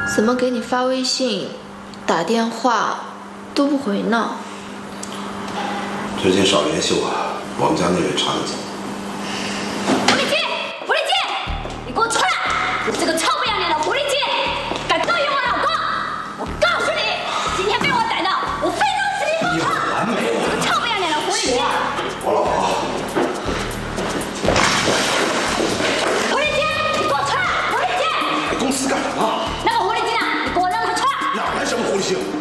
怎么给你发微信、打电话都不回呢？ 最近少联系我，我们家那位查得紧。 狐狸精，狐狸精，你给我出来！你这个臭不要脸的狐狸精，敢勾引我老公！我告诉你，今天被我逮到，我非弄死你不可！ 有完没完？ 这个臭不要脸的狐狸精！ 我老婆。 狐狸精，你给我出来！狐狸精！ 你公司干什么？ 那个狐狸精啊，你给我让他出来！ 哪来什么狐狸精？